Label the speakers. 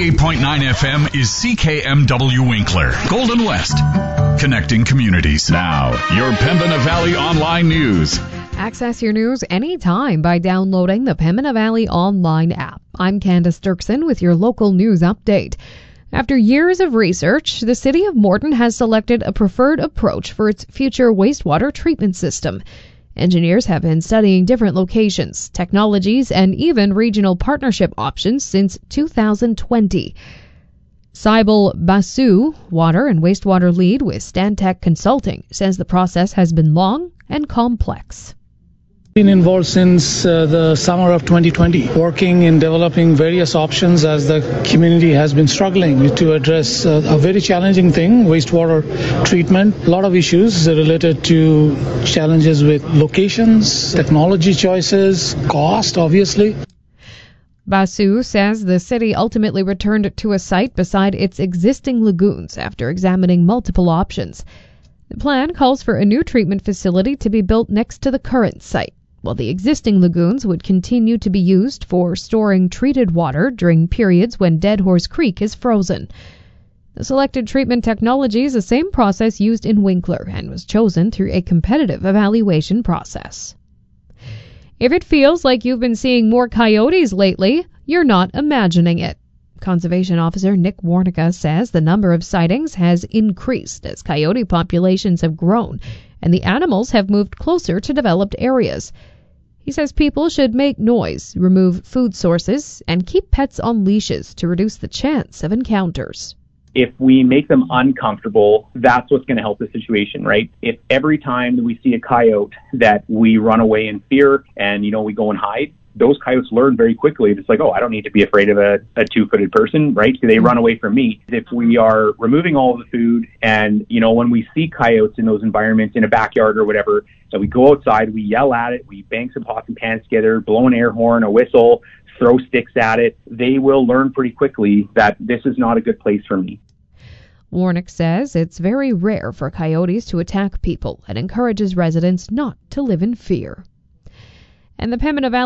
Speaker 1: 98.9 FM is CKMW Winkler, Golden West. Connecting communities. Now, your Pembina Valley Online News.
Speaker 2: Access your news anytime by downloading the Pembina Valley Online app. I'm Candace Dirksen with your local news update. After years of research, the City of Morton has selected a preferred approach for its future wastewater treatment system. Engineers have been studying different locations, technologies, and even regional partnership options since 2020. Saibal Basu, water and wastewater lead with Stantec Consulting, says the process has been long and complex.
Speaker 3: Been involved since the summer of 2020, working in developing various options as the community has been struggling to address a very challenging thing, wastewater treatment. A lot of issues related to challenges with locations, technology choices, cost, obviously.
Speaker 2: Basu says the city ultimately returned to a site beside its existing lagoons after examining multiple options. The plan calls for a new treatment facility to be built next to the current site, while the existing lagoons would continue to be used for storing treated water during periods when Dead Horse Creek is frozen. The selected treatment technology is the same process used in Winkler and was chosen through a competitive evaluation process. If it feels like you've been seeing more coyotes lately, you're not imagining it. Conservation Officer Nick Warnica says the number of sightings has increased as coyote populations have grown and the animals have moved closer to developed areas. He says people should make noise, remove food sources, and keep pets on leashes to reduce the chance of encounters.
Speaker 4: If we make them uncomfortable, that's what's going to help the situation, right? If every time that we see a coyote that we run away in fear and, we go and hide, those coyotes learn very quickly. It's like, I don't need to be afraid of a two-footed person, right? They run away from me. If we are removing all of the food and, when we see coyotes in those environments in a backyard or whatever, and we go outside, we yell at it, we bang some pots and pans together, blow an air horn, a whistle, throw sticks at it, they will learn pretty quickly that this is not a good place for me.
Speaker 2: Warnick says it's very rare for coyotes to attack people and encourages residents not to live in fear. And the Pembina Valley